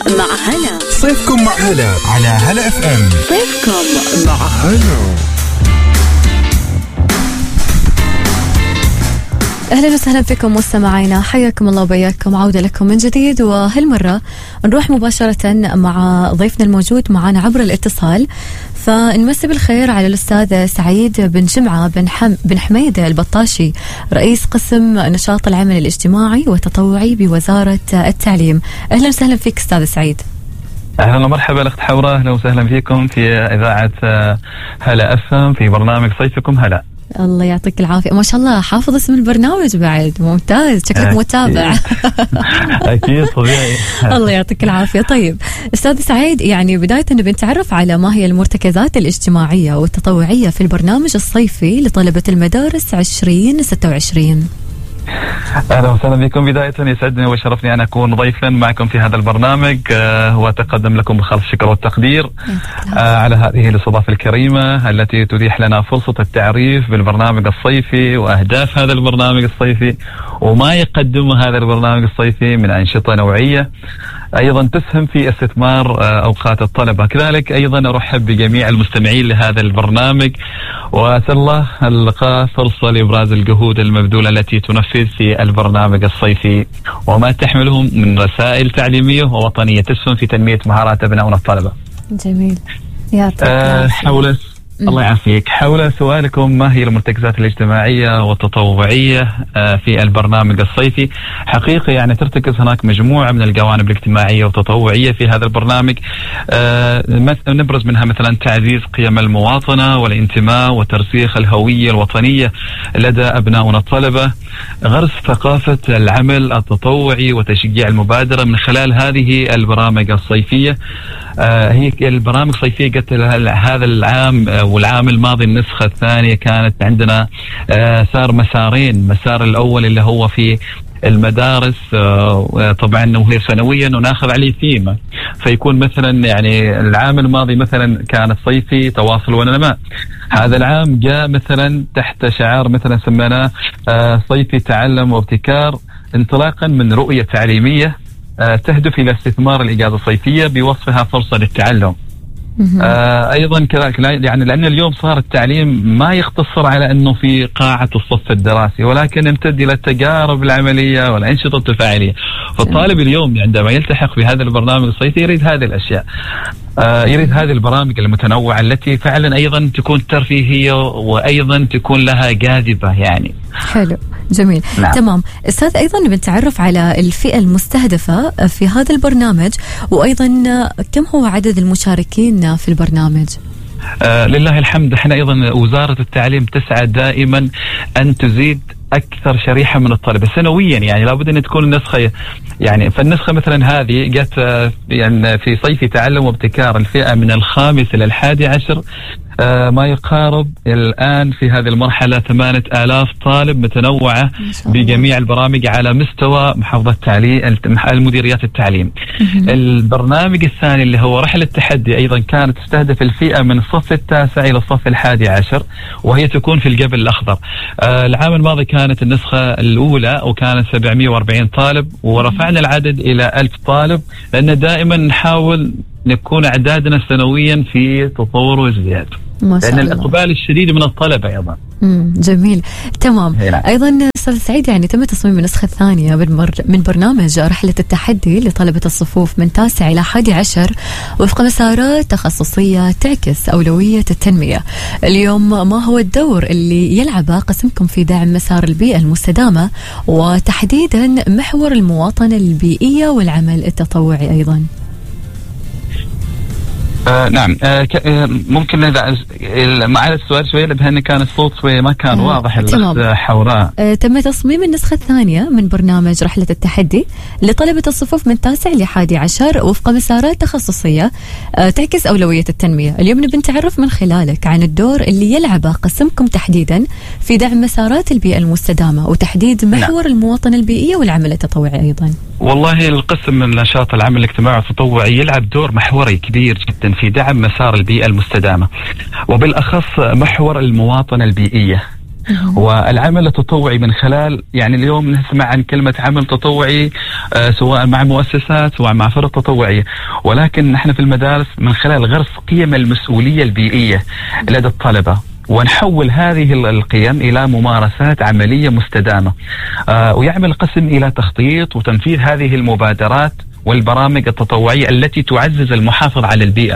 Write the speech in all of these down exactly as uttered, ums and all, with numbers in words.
مع هلا. صيفكم مع هلا على هلا اف ام. صيفكم مع هلا. أهلا وسهلا فيكم مستمعينا، حياكم الله وبياكم، عودة لكم من جديد. وهالمرة نروح مباشرة مع ضيفنا الموجود معنا عبر الاتصال، فنمسي بالخير على الأستاذ سعيد بن جمعة بن, حم بن حميد البطاشي، رئيس قسم نشاط العمل الاجتماعي والتطوعي بوزارة التعليم. أهلا وسهلا فيك أستاذ سعيد. أهلا ومرحبا الأخت حوراء، أهلا وسهلا فيكم في إذاعة هلا أفهم في برنامج صيفكم هلا. الله يعطيك العافية، ما شاء الله حافظ اسم البرنامج بعد، ممتاز، شكلك أكيد. متابع. أكيد طبيعي. الله يعطيك العافية. طيب أستاذ سعيد، يعني بداية نبي نتعرف على ما هي المرتكزات الاجتماعية والتطوعية في البرنامج الصيفي لطلبة المدارس عشرين ستة وعشرين. أهلا وسهلا بكم. بداية يسعدني وشرفني أن أكون ضيفا معكم في هذا البرنامج، آه وأتقدم لكم بخالص الشكر والتقدير آه على هذه الاستضافة الكريمة التي تتيح لنا فرصة التعريف بالبرنامج الصيفي وأهداف هذا البرنامج الصيفي وما يقدمه هذا البرنامج الصيفي من أنشطة نوعية أيضا تسهم في استثمار أوقات الطلبة. كذلك أيضا أرحب بجميع المستمعين لهذا البرنامج، وأسأل الله اللقاء فرصة لإبراز الجهود المبذولة التي تنفذ في البرنامج الصيفي وما تحمله من رسائل تعليمية ووطنية تسهم في تنمية مهارات أبنائنا الطلبة. جميل. يعطيك أه حول الله يعافيك. حول سؤالكم ما هي المرتكزات الاجتماعية والتطوعية في البرنامج الصيفي، حقيقة يعني ترتكز هناك مجموعة من الجوانب الاجتماعية والتطوعية في هذا البرنامج. نبرز منها مثلا تعزيز قيم المواطنة والانتماء وترسيخ الهوية الوطنية لدى أبنائنا الطلبة، غرس ثقافة العمل التطوعي وتشجيع المبادرة من خلال هذه البرامج الصيفية. هي البرامج الصيفية قلت هذا العام والعام الماضي النسخة الثانية كانت عندنا صار مسارين، مسار الأول اللي هو في المدارس طبعا وهي سنويا وناخذ عليه ثيمة، فيكون مثلا يعني العام الماضي مثلا كان الصيفي تواصل ونماء، هذا العام جاء مثلا تحت شعار مثلا سميناه صيفي تعلم وابتكار، انطلاقا من رؤية تعليمية تهدف إلى استثمار الإجازة الصيفية بوصفها فرصة للتعلم. آه أيضا كذلك يعني لأن اليوم صار التعليم ما يقتصر على أنه في قاعة الصف الدراسي، ولكن يمتد إلى التجارب العملية والأنشطة التفاعلية. فالطالب اليوم عندما يلتحق بهذا البرنامج الصيفي يريد هذه الأشياء، آه يريد هذه البرامج المتنوعة التي فعلا أيضا تكون ترفيهية وأيضا تكون لها جاذبة يعني. حلو، جميل. نعم. تمام. أستاذ أيضا بنتعرف على الفئة المستهدفة في هذا البرنامج، وأيضا كم هو عدد المشاركين في البرنامج؟ آه لله الحمد. احنا أيضا وزارة التعليم تسعى دائما أن تزيد أكثر شريحة من الطلبة سنويا، يعني لابد أن تكون النسخة يعني فالنسخة مثلا هذه جت يعني في صيفي تعلم وابتكار الفئة من الخامس إلى الحادي عشر، آه ما يقارب الآن في هذه المرحلة ثمانية آلاف طالب متنوعة بجميع البرامج على مستوى محافظة التعليم المديريات التعليم. البرنامج الثاني اللي هو رحلة التحدي أيضا كانت تستهدف الفئة من الصف التاسع إلى الصف الحادي عشر، وهي تكون في الجبل الأخضر. آه العام الماضي كانت النسخة الأولى وكانت سبعمائة وأربعين طالب، ورفعنا العدد إلى ألف طالب، لأن دائما نحاول نكون أعدادنا سنويا في تطور وازدياد لأن الإقبال الشديد من الطلبة أيضا. امم جميل. تمام. هنا. أيضا أستاذ سعيد، يعني تم تصميم النسخة الثانية من برنامج رحلة التحدي لطلبة الصفوف من تاسع إلى حادي عشر وفق مسارات تخصصية تعكس أولوية التنمية. اليوم ما هو الدور اللي يلعبه قسمكم في دعم مسار البيئة المستدامة وتحديدا محور المواطنة البيئية والعمل التطوعي أيضا؟ آه نعم. آه ممكن إذا معي السؤال شوية لأن كان الصوت شوية ما كان آه واضح. حوراء آه تم تصميم النسخة الثانية من برنامج رحلة التحدي لطلبة الصفوف من تاسع لحادي عشر وفق مسارات تخصصية آه تعكس أولوية التنمية. اليوم نبي نتعرف من خلالك عن الدور اللي يلعبه قسمكم تحديدا في دعم مسارات البيئة المستدامة وتحديد محور نعم. المواطنة البيئية والعمل التطوعي أيضا. والله القسم من نشاط العمل الاجتماعي والتطوعي يلعب دور محوري كبير جدا في دعم مسار البيئة المستدامة، وبالأخص محور المواطنة البيئية. والعمل التطوعي من خلال يعني اليوم نسمع عن كلمة عمل تطوعي آه سواء مع مؤسسات سواء مع فرق تطوعية، ولكن نحن في المدارس من خلال غرس قيم المسؤولية البيئية لدى الطلبة، ونحول هذه القيم إلى ممارسات عملية مستدامة. آه ويعمل قسم إلى تخطيط وتنفيذ هذه المبادرات والبرامج التطوعية التي تعزز المحافظة على البيئة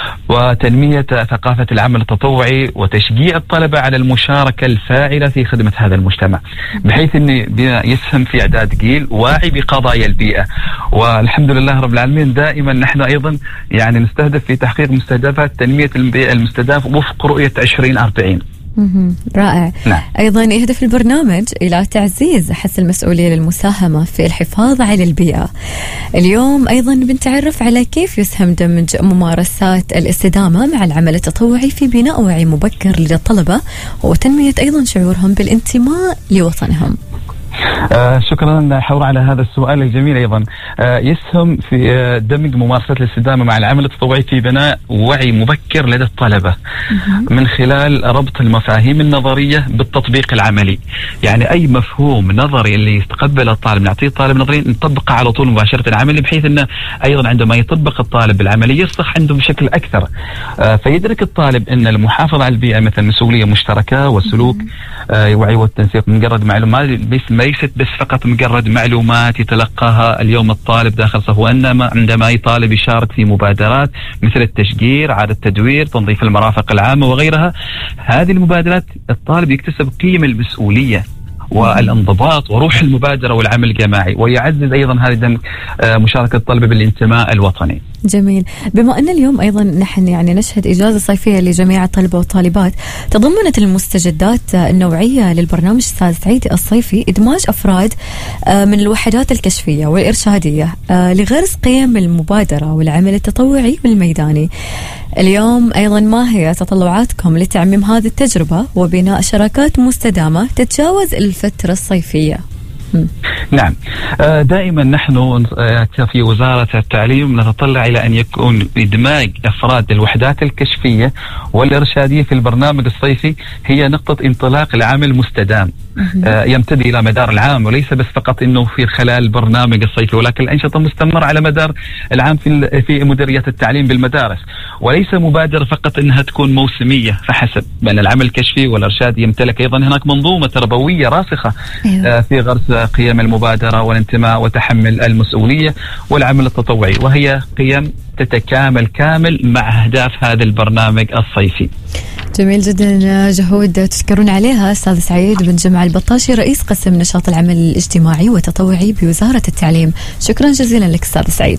وتنمية ثقافة العمل التطوعي وتشجيع الطلبة على المشاركة الفاعلة في خدمة هذا المجتمع، بحيث أن يسهم في إعداد جيل واعي بقضايا البيئة. والحمد لله رب العالمين دائما نحن أيضا يعني نستهدف في تحقيق مستهدفات تنمية البيئة المستدامة وفق رؤية عشرين أربعين. رائع. نعم. أيضا يهدف البرنامج إلى تعزيز حس المسؤولية للمساهمة في الحفاظ على البيئة. اليوم أيضا بنتعرف على كيف يسهم دمج ممارسات الاستدامة مع العمل التطوعي في بناء وعي مبكر لدى الطلبة وتنمية أيضا شعورهم بالانتماء لوطنهم. آه شكرا حور على هذا السؤال الجميل. أيضا آه يسهم في آه دمج ممارسات الاستدامة مع العمل التطوعي في بناء وعي مبكر لدى الطلبة من خلال ربط المفاهيم النظرية بالتطبيق العملي. يعني أي مفهوم نظري اللي يتقبل الطالب نعطيه الطالب نظري نطبقه على طول مباشرة عملي، بحيث أنه أيضا عندما يطبق الطالب العملي يرسخ عنده بشكل أكثر. آه فيدرك الطالب أن المحافظة على البيئة مثل مسؤولية مشتركة والسلوك آه وعي والتنسيق مجرد معلومات ليست بس فقط مجرد معلومات يتلقاها اليوم الطالب داخل صفه، وإنما عندما أي طالب يشارك في مبادرات مثل التشجير، إعادة التدوير، تنظيف المرافق العامة وغيرها، هذه المبادرات الطالب يكتسب قيم المسؤولية والانضباط وروح المبادرة والعمل الجماعي، ويعزز أيضا هذه مشاركة الطلبة بالانتماء الوطني. جميل. بما أن اليوم أيضا نحن يعني نشهد إجازة صيفية لجميع الطلبة والطالبات، تضمنت المستجدات النوعية للبرنامج أستاذ سعيد الصيفي إدماج أفراد من الوحدات الكشفية والإرشادية لغرس قيم المبادرة والعمل التطوعي والميداني. اليوم أيضا ما هي تطلعاتكم لتعميم هذه التجربة وبناء شراكات مستدامة تتجاوز الفترة الصيفية؟ نعم، دائما نحن في وزارة التعليم نتطلع إلى أن يكون إدماج أفراد الوحدات الكشفية والإرشادية في البرنامج الصيفي هي نقطة انطلاق العمل مستدام يمتد إلى مدار العام، وليس بس فقط أنه في خلال البرنامج الصيفي، ولكن الأنشطة مستمرة على مدار العام في في مديرية التعليم بالمدارس، وليس مبادرة فقط أنها تكون موسمية فحسب، بل العمل الكشفي والإرشادي يمتلك أيضا هناك منظومة تربوية راسخة في غرس قيم المبادرة والانتماء وتحمل المسؤولية والعمل التطوعي، وهي قيم تتكامل كامل مع أهداف هذا البرنامج الصيفي. جميل جدا، جهود تشكرون عليها أستاذ سعيد بن جمعة البطاشي رئيس قسم نشاط العمل الاجتماعي والتطوعي بوزارة التعليم. شكرا جزيلا لك أستاذ سعيد.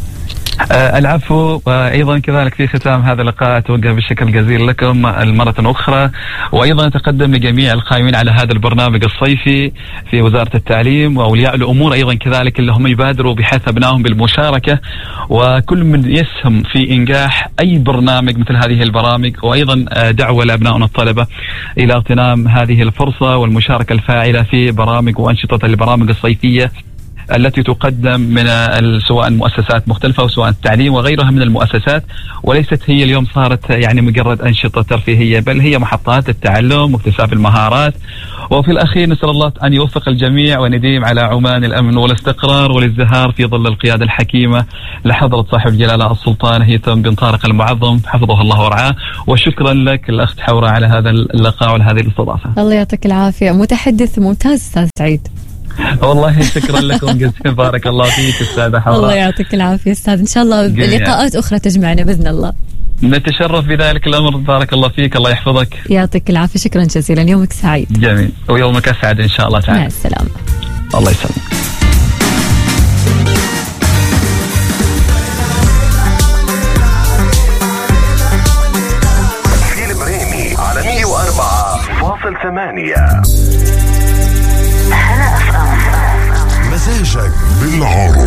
آه العفو. وأيضا كذلك في ختام هذا اللقاء أتوجه بالشكر الجزيل لكم مرة أخرى، وأيضا أتقدم لجميع القائمين على هذا البرنامج الصيفي في وزارة التعليم وأولياء الأمور أيضا كذلك اللي هم يبادروا بحث أبنائهم بالمشاركة، وكل من يسهم في إنجاح أي برنامج مثل هذه البرامج، وأيضا دعوة لأبنائنا الطلبة إلى اغتنام هذه الفرصة والمشاركة الفاعلة في برامج وأنشطة البرامج الصيفية التي تقدم من سواء مؤسسات مختلفة وسواء التعليم وغيرها من المؤسسات، وليست هي اليوم صارت يعني مجرد أنشطة ترفيهية، بل هي محطات التعلم واكتساب المهارات. وفي الأخير نسأل الله أن يوفق الجميع ونديم على عمان الأمن والاستقرار والازدهار في ظل القيادة الحكيمة لحضرة صاحب الجلالة السلطان هيثم بن طارق المعظم حفظه الله ورعاه. وشكرا لك الأخت حورة على هذا اللقاء وعلى هذه الاستضافة. الله يعطيك العافية، متحدث ممتاز أستاذ سعيد. والله شكرا لكم جزيلا، بارك الله فيك أستاذة حورة. الله يعطيك العافية أستاذ، إن شاء الله لقاءات أخرى تجمعنا بإذن الله. نتشرف بذلك الأمر، بارك الله فيك، الله يحفظك. يعطيك العافية، شكرا جزيلا، يومك سعيد. جميل، ويومك أسعد إن شاء الله تعالى. مع السلامة. الله يسلمك. تسجيل بريمي على مية وأربعة فاصل ثمانية. مزاجك بالعروض.